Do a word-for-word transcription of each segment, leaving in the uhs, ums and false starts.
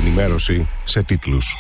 ενημέρωση σε τίτλους.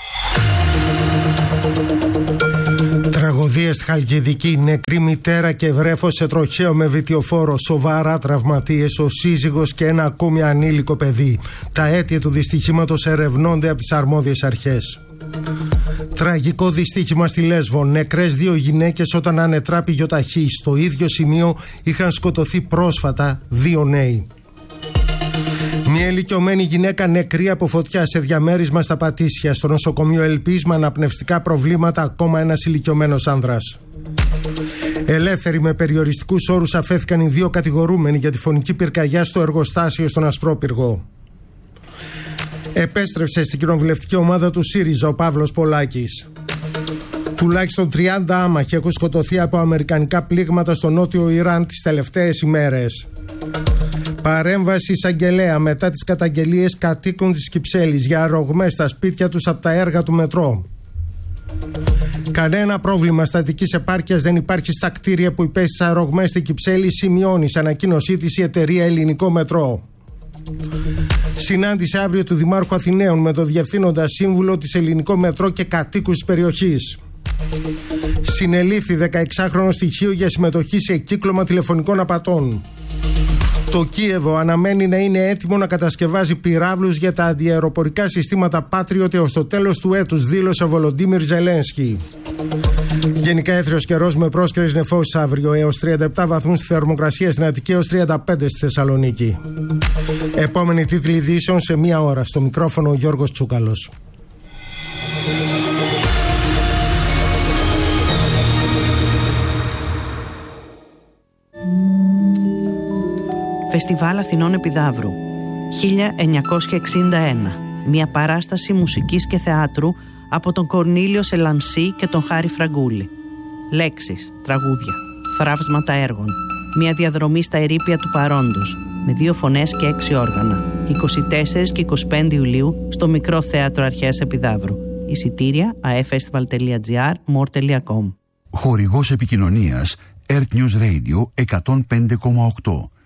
Τραγωδίες στη Χαλκιδική, νεκρή μητέρα και βρέφος σε τροχαίο με βιτιοφόρο, σοβαρά τραυματίες, ο σύζυγος και ένα ακόμη ανήλικο παιδί. Τα αίτια του δυστυχήματος ερευνώνται από τις αρμόδιες αρχές. Τραγικό δυστύχημα στη Λέσβο, νεκρές δύο γυναίκες όταν ανετράπη γιοταχή. Στο ίδιο σημείο είχαν σκοτωθεί πρόσφατα δύο νέοι. Μια ηλικιωμένη γυναίκα νεκρή από φωτιά σε διαμέρισμα στα Πατήσια. Στο νοσοκομείο Ελπής με αναπνευστικά προβλήματα ακόμα ένας ηλικιωμένος άνδρας. Ελεύθεροι με περιοριστικούς όρους αφέθηκαν οι δύο κατηγορούμενοι για τη φωνική πυρκαγιά στο εργοστάσιο στον Ασπρόπυργο. Επέστρεψε στην κοινοβουλευτική ομάδα του ΣΥΡΙΖΑ ο Παύλος Πολάκης. Τουλάχιστον τριάντα άμαχοι έχουν σκοτωθεί από αμερικανικά πλήγματα στο νότιο Ιράν τις τελευταίες ημέρες. Παρέμβαση εισαγγελέα μετά τις καταγγελίες κατοίκων της Κυψέλης για αρρωγμές στα σπίτια τους από τα έργα του μετρό. Κανένα πρόβλημα στατικής επάρκειας δεν υπάρχει στα κτίρια που υπέστησαν αρρωγμές στην Κυψέλη, σημειώνει σε ανακοίνωσή της η εταιρεία Ελληνικό Μετρό. Συνάντηση αύριο του Δημάρχου Αθηναίων με το Διευθύνοντα Σύμβουλο της Ελληνικό Μετρό και κατοίκους της περιοχής. Συνελήφθη δεκαεξάχρονο στοιχείο για συμμετοχή σε κύκλωμα τηλεφωνικών απατών. Το Κίεβο αναμένει να είναι έτοιμο να κατασκευάζει πυράβλους για τα αντιαεροπορικά συστήματα Patriot έως το τέλος του έτους, δήλωσε ο Βολοντίμιρ Ζελένσκι. Γενικά έθριος καιρός με πρόσκαιρες νεφώσεις αύριο, έως τριάντα επτά βαθμούς στη θερμοκρασία στην Αττική, έως τριάντα πέντε στη Θεσσαλονίκη. Επόμενη τίτλη ειδήσεων σε μία ώρα. Στο μικρόφωνο ο Γιώργος Τσούκαλος. Φεστιβάλ Αθηνών Επιδαύρου χίλια εννιακόσια εξήντα ένα. Μια παράσταση μουσικής και θεάτρου από τον Κορνήλιο Σελαμσί και τον Χάρη Φραγκούλη. Λέξεις, τραγούδια, θραύσματα έργων. Μια διαδρομή στα ερείπια του παρόντος με δύο φωνές και έξι όργανα. είκοσι τέσσερα και είκοσι πέντε Ιουλίου στο Μικρό Θέατρο Αρχαίας Επιδαύρου. Εισιτήρια a e festival τελεία gr, more τελεία com. Χορηγός επικοινωνίας Earth News Radio εκατόν πέντε κόμμα οκτώ.